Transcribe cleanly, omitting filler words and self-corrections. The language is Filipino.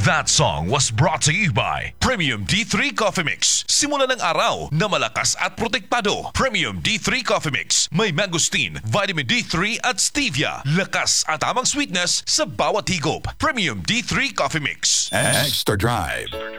That song was brought to you by Premium D3 Coffee Mix. Simula ng araw na malakas at protektado. Premium D3 Coffee Mix. May mangosteen, vitamin D3 at stevia. Lakas at tamang sweetness sa bawat higop. Premium D3 Coffee Mix. Extra Drive.